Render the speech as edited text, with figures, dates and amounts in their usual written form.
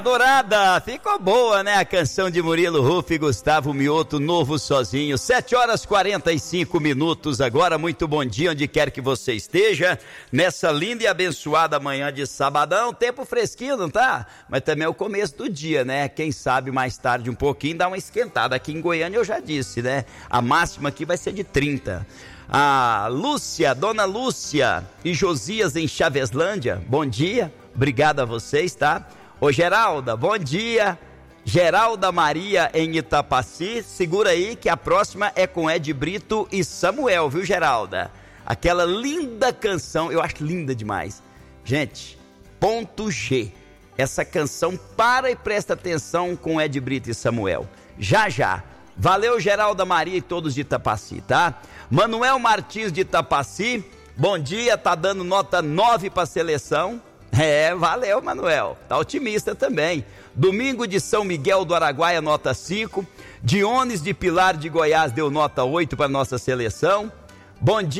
Dourada, ficou boa, né? A canção de Murilo Huff e Gustavo Mioto, Novo Sozinho. 7h45 agora. Muito bom dia, onde quer que você esteja. Nessa linda e abençoada manhã de sabadão. Tempo fresquinho, não tá? Mas também é o começo do dia, né? Quem sabe mais tarde um pouquinho dá uma esquentada. Aqui em Goiânia eu já disse, né? A máxima aqui vai ser de 30. A Lúcia, Dona Lúcia e Josias em Chaveslândia, bom dia. Obrigado a vocês, tá? Ô Geralda, bom dia. Geralda Maria em Itapaci, segura aí que a próxima é com Ed Brito e Samuel, viu, Geralda? Aquela linda canção, eu acho linda demais. Gente, ponto G. Essa canção, para e presta atenção com Ed Brito e Samuel. Já, já. Valeu, Geralda Maria e todos de Itapaci, tá? Manuel Martins de Itapaci, bom dia, tá dando nota 9 pra seleção. Valeu, Manuel, tá otimista também. Domingo de São Miguel do Araguaia, nota 5. Dionis de Pilar de Goiás deu nota 8 para nossa seleção. Bom dia.